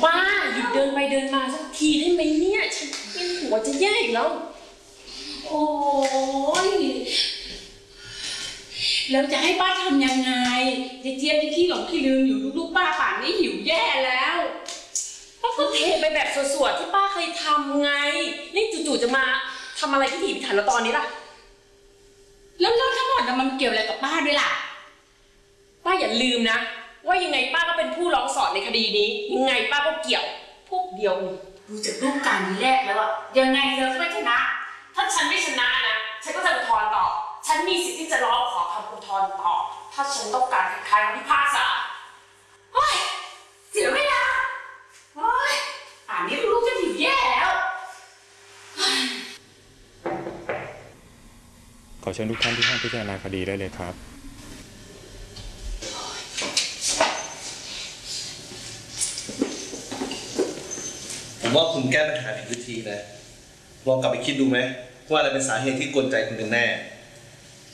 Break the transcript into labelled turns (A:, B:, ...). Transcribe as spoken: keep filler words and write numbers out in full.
A: ป้าหยุดเดินไปเดินมาสักทีได้ไหมเนี่ยฉันเป็นหัวจะแย่อีกแล้วโอ้ยแล้วจะให้ป้าทำยังไงเจ๊เจี๊ยบที่ขี้หลงขี้ลืมอยู่ลูกๆป้าป่านนี้หิวแย่แล้วป้าก็เทไปแบบสวดๆที่ป้าเคยทำไงนี่จู่ๆจะมาทำอะไรที่ถีบถันแล้วตอนนี้ล่ะแล้วเรื่องทั้งหมดมันเกี่ยวอะไรกับป้าด้วยล่ะป้าอย่าลืมนะว่ายังไงป้าก็เป็นผู้ร้องสอนในคดีนี้ยังไงป้าก็เกี่ยวพวกเดียวดูจากรูปการณ์แรกแล้วอะยังไงเธอก็ไม่ชนะถ้าฉันไม่ชนะนะฉันก็จะอุทธรณ์ต่อฉันมีสิทธิ์ที่จะร้องขอคำอุทธรณ์ต่อถ้าฉันต้องการคัดค้านคำพิพากษาเฮ้ยเสียเวลาเฮ้ยอ่านนี้ลูกจะหิวแย่แล้ว
B: ขอเชิญทุกท่านที่ห้องพิจารณาคดีได้เลยครับ
C: ผมว่าคุณแก้ปัญหาผิดวิธีนะลองกลับไปคิดดูไหมว่าอะไรเป็นสาเหตุที่กวนใจคุณกันแน่